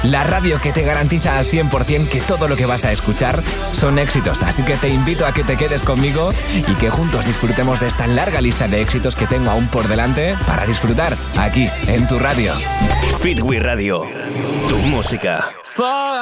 La radio que te garantiza al 100% que todo lo que vas a escuchar son éxitos. Así que te invito a que te quedes conmigo y que juntos disfrutemos de esta larga lista de éxitos que tengo aún por delante para disfrutar aquí, en tu radio. Fitwi Radio, tu música.